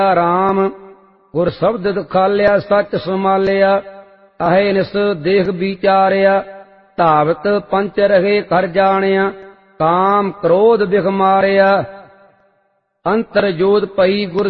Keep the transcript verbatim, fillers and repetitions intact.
ਰਾਮ ਗੁਰ ਸ਼ਬਦ ਖਾਲਿਆ ਸੱਚ ਸਮਾਲਿਆ ਅਹੇ ਨਿਸ ਦੇਖ ਵਿਚਾਰਿਆ ਧਾਵਤ ਪੰਚ ਰਹੇ ਕਰ ਜਾਣਿਆ ਕਾਮ ਕ੍ਰੋਧ ਬਿਖ ਮਾਰਿਆ ਅੰਤਰ ਜੋਤ ਪਈ ਗੁਰ